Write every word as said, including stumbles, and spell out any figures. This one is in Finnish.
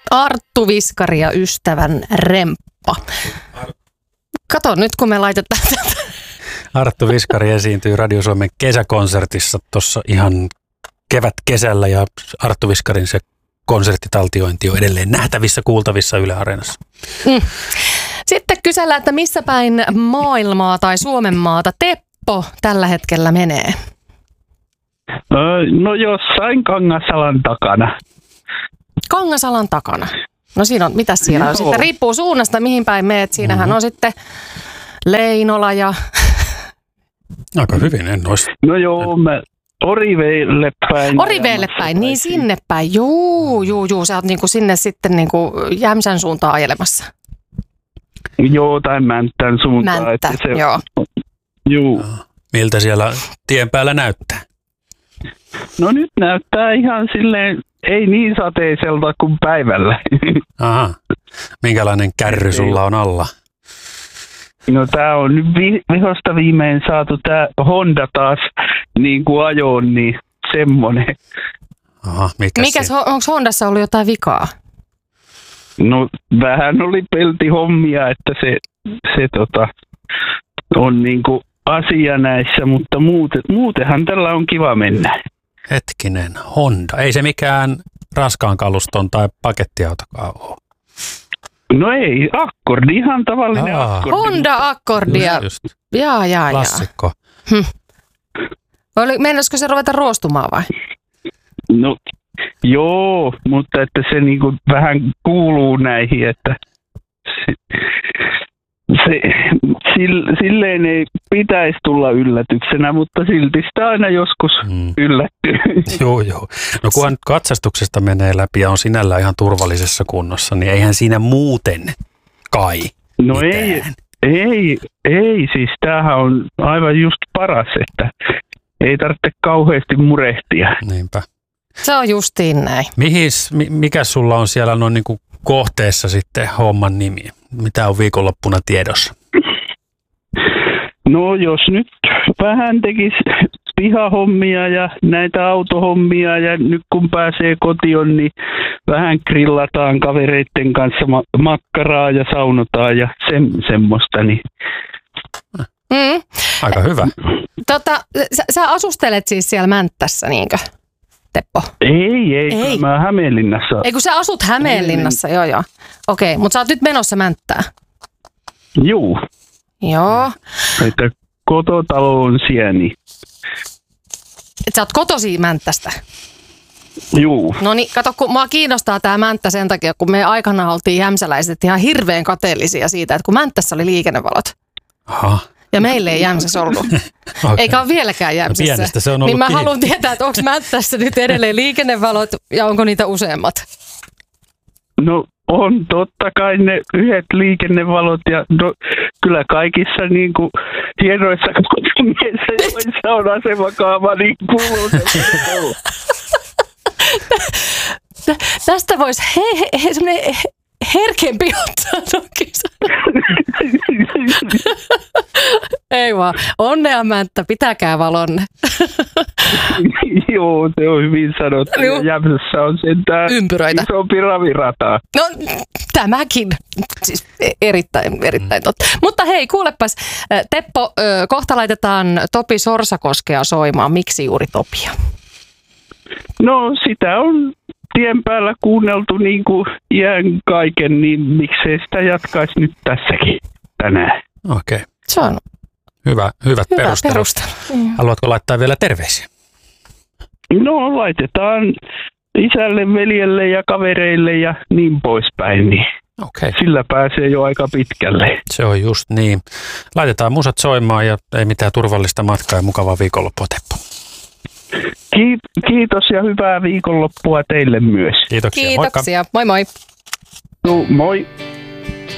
Arttu Viskari ja ystävän remppa. Kato nyt, kun me laitetaan tätä. Arttu Viskari esiintyy Radio Suomen kesäkonsertissa tuossa ihan kevät-kesällä ja Arttu Viskarin se konserttitaltiointi on edelleen nähtävissä, kuultavissa Yle Areenassa. Mm. Sitten kysellään, että missä päin maailmaa tai Suomen maata Teppo tällä hetkellä menee? No jossain Kangasalan takana. Kangasalan takana. No siinä on, mitäs siinä on? Joo. Sitten riippuu suunnasta, mihin päin meet. Siinähän mm-hmm. on sitten Leinola ja... Aika hyvin, en olisi. No joo, mä Oriveelle päin. Oriveelle päin, niin sinne päin. Juu, juu, juu. Sä oot niinku sinne sitten niinku Jämsän suuntaan ajelemassa. Joo, tai Mänttän suuntaan. Mänttä, että se, joo. Juu. Miltä siellä tien päällä näyttää? No nyt näyttää ihan silleen, ei niin sateiselta kuin päivällä. Aha. Minkälainen kärry sulla on alla? No tää on nyt vi- vihosta viimein saatu tää Honda taas niin kuin ajoon, niin semmonen. Aha, mikäs Mikäs, onko Hondassa ollut jotain vikaa? No vähän oli peltihommia, että se, se tota, on niin kuin asia näissä, mutta muuten, muutenhan tällä on kiva mennä. Hetkinen, Honda. Ei se mikään raskaan kaluston tai pakettiautokaan ole. No ei, akkordi, ihan tavallinen Aa. akkordi. Honda Accordia. Just, Jaa, jaa, jaa. klassikko. Hm. Meinaisiko se ruveta ruostumaan vai? No joo, mutta että se niinku vähän kuuluu näihin, että se, se, silleen ei pitäisi tulla yllätyksenä, mutta silti sitä aina joskus Mm. yllättyy. Joo, joo. No kunhan katsastuksesta menee läpi ja on sinällään ihan turvallisessa kunnossa, niin eihän siinä muuten kai No mitään. ei, ei, ei, siis tämähän on aivan just paras, että ei tarvitse kauheasti murehtia. Niinpä. Se on justiin näin. Mihis, mi, mikä sulla on siellä noin niin kuin kohteessa sitten homman nimi? Mitä on viikonloppuna tiedossa? No jos nyt vähän tekisi pihahommia ja näitä autohommia ja nyt kun pääsee kotiin, niin vähän grillataan kavereiden kanssa ma- makkaraa ja saunotaan ja sen, semmoista. Niin. Mm. Aika hyvä. Tota, sä, sä asustelet siis siellä Mänttässä, niinkö, Teppo? Ei, ei, Ei. ei. Mä Hämeenlinnassa. Ei kun sä asut Hämeenlinnassa, joo joo. Okei, mutta sä oot nyt menossa Mänttään. Juu, Joo. että kototalo on siellä, niin Et sä oot kotosi Mänttästä. juu. No niin, kato, kun mua kiinnostaa tää Mänttä sen takia, kun me aikana oltiin jämsäläiset ihan hirveän kateellisia siitä, että kun Mänttässä oli liikennevalot. Aha. Ja meille ei Jämsässä ollut. Okay. Eikä ole vieläkään Jämsässä. No pienestä se on ollut niin mä kiinni. haluan tietää, että onko Mänttässä nyt edelleen liikennevalot ja onko niitä useammat? No on totta kai ne yhdet liikennevalot ja no, kyllä kaikissa niin kuin hienoissa kaupungeissa, joissa on asemakaava, niin kuuluu se. Tästä voisi he, he, he, semmoinen herkempi ottaa toki. Ei vaan. Onnea Mänttä, pitäkää valonne. Joo, se on hyvin sanottu. Joo. Jämsässä on sentään Ympyröitä. isompi ravirata. No tämäkin. Siis erittäin, erittäin totta. Mutta hei, kuulepas. Teppo, kohta laitetaan Topi Sorsakoskea soimaan. Miksi juuri Topia? No sitä on tien päällä kuunneltu niin kuin iän kaiken, niin miksei sitä jatkaisi nyt tässäkin tänään. Okei. Okay. Se on Hyvä, hyvät hyvä perustelut. perustelu. Haluatko laittaa vielä terveisiä? No laitetaan isälle, veljelle ja kavereille ja niin poispäin, niin Okei. Okay. sillä pääsee jo aika pitkälle. Se on just niin. Laitetaan musat soimaan ja ei mitään turvallista matkaa ja mukavaa viikonloppua, Teppo. Kiitos ja hyvää viikonloppua teille myös. Kiitoksia. Moikka. Kiitoksia. Moi moi. No, moi.